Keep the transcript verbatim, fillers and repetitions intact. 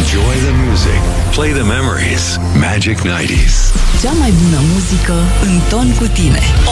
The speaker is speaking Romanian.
Enjoy the music. Play the memories. Magic nouăzeci. Cea mai bună muzică în ton cu tine.